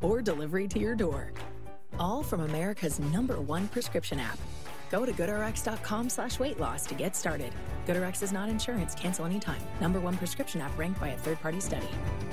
or delivery to your door. All from America's #1 prescription app. Go to GoodRx.com/weight loss to get started. GoodRx is not insurance. Cancel anytime. #1 prescription app ranked by a third-party study.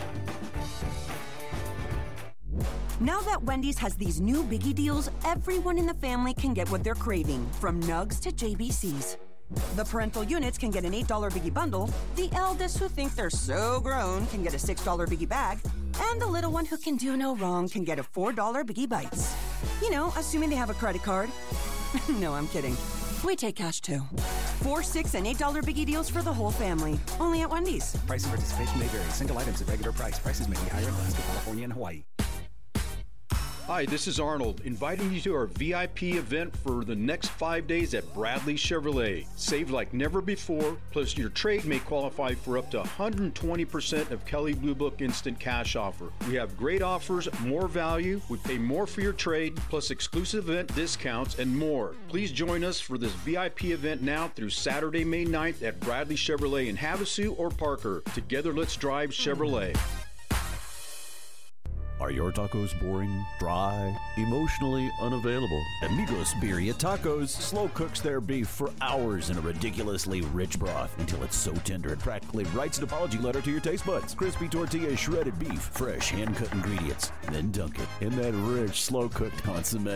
Now that Wendy's has these new biggie deals, everyone in the family can get what they're craving, from nugs to JBCs. The parental units can get an $8 biggie bundle, the eldest who think they're so grown can get a $6 biggie bag, and the little one who can do no wrong can get a $4 biggie bites. You know, assuming they have a credit card. No, I'm kidding. We take cash too. 4, 6, and $8 biggie deals for the whole family. Only at Wendy's. Price and participation may vary. Single items at regular price. Prices may be higher in Alaska, California, and Hawaii. Hi, this is Arnold, inviting you to our VIP event for the next 5 days at Bradley Chevrolet. Save like never before, plus your trade may qualify for up to 120% of Kelley Blue Book Instant Cash offer. We have great offers, more value, we pay more for your trade, plus exclusive event discounts and more. Please join us for this VIP event now through Saturday, May 9th at Bradley Chevrolet in Havasu or Parker. Together, let's drive Chevrolet. Are your tacos boring, dry, emotionally unavailable? Amigos Birria Tacos slow cooks their beef for hours in a ridiculously rich broth until it's so tender it practically writes an apology letter to your taste buds. Crispy tortilla, shredded beef, fresh hand-cut ingredients, then dunk it in that rich, slow-cooked consommé.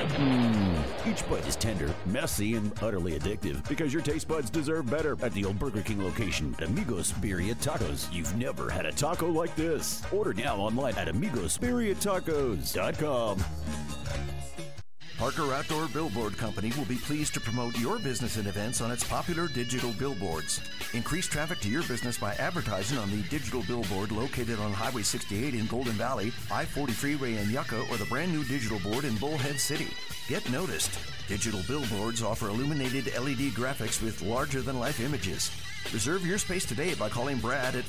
Each bite is tender, messy, and utterly addictive because your taste buds deserve better at the old Burger King location, Amigos Birria Tacos. You've never had a taco like this. Order now online at AmigosBirriaTacos.com. Parker Outdoor Billboard Company will be pleased to promote your business and events on its popular digital billboards. Increase traffic to your business by advertising on the digital billboard located on Highway 68 in Golden Valley, I-40 Freeway in Yucca, or the brand new digital board in Bullhead City. Get noticed. Digital billboards offer illuminated LED graphics with larger-than-life images. Reserve your space today by calling Brad at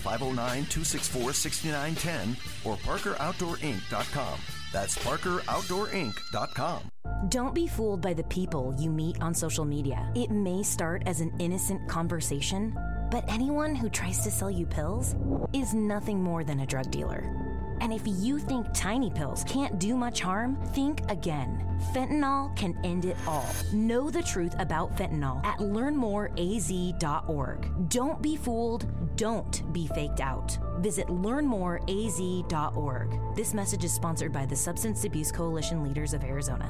509-264-6910 or ParkerOutdoorInc.com. That's ParkerOutdoorInc.com. Don't be fooled by the people you meet on social media. It may start as an innocent conversation, but anyone who tries to sell you pills is nothing more than a drug dealer. And if you think tiny pills can't do much harm, think again. Fentanyl can end it all. Know the truth about fentanyl at learnmoreaz.org. Don't be fooled. Don't be faked out. Visit learnmoreaz.org. This message is sponsored by the Substance Abuse Coalition Leaders of Arizona.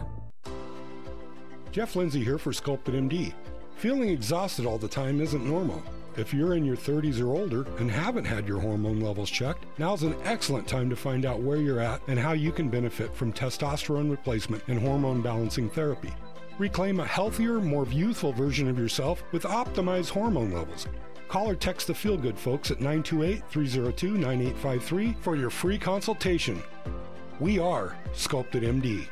Jeff Lindsay here for Sculpted MD. Feeling exhausted all the time isn't normal. If you're in your 30s or older and haven't had your hormone levels checked, now's an excellent time to find out where you're at and how you can benefit from testosterone replacement and hormone balancing therapy. Reclaim a healthier, more youthful version of yourself with optimized hormone levels. Call or text the Feel Good folks at 928-302-9853 for your free consultation. We are Sculpted MD.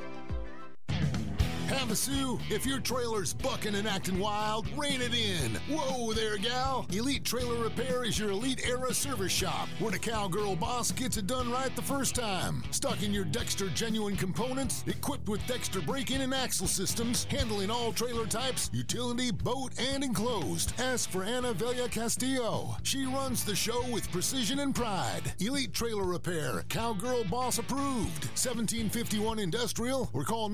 Havasu, if your trailer's bucking and acting wild, rein it in. Whoa there, gal. Elite Trailer Repair is your Elite Era service shop, where the cowgirl boss gets it done right the first time. Stocking your Dexter genuine components, equipped with Dexter break-in and axle systems, handling all trailer types, utility, boat, and enclosed. Ask for Ana Velia Castillo. She runs the show with precision and pride. Elite Trailer Repair, cowgirl boss approved. 1751 Industrial, or call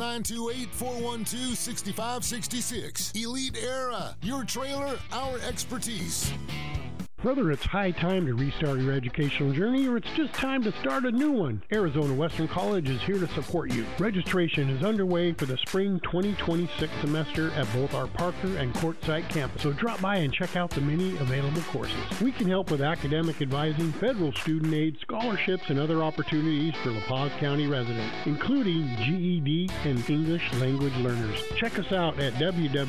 928-412-6566. Elite Era, your trailer, our expertise. Whether it's high time to restart your educational journey or it's just time to start a new one, Arizona Western College is here to support you. Registration is underway for the spring 2026 semester at both our Parker and Quartzsite campus, so drop by and check out the many available courses. We can help with academic advising, federal student aid, scholarships, and other opportunities for La Paz County residents, including GED and English language learners. Check us out at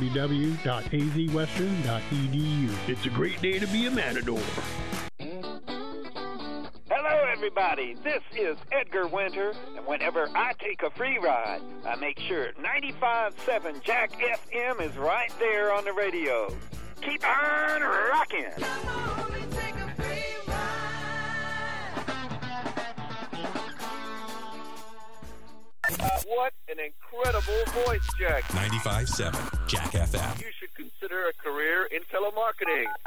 www.azwestern.edu. It's a great day to be a Matador. Hello, everybody. This is Edgar Winter, and whenever I take a free ride, I make sure 95.7 Jack FM is right there on the radio. Keep on rocking. What an incredible voice, Jack. 95.7 Jack FM. You should consider a career in telemarketing.